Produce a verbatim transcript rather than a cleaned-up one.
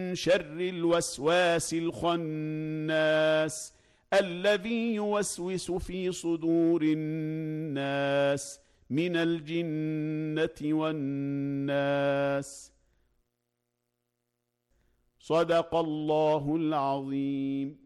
شر الوسواس الخناس الذي يوسوس في صدور الناس من الجنة والناس. صدق الله العظيم.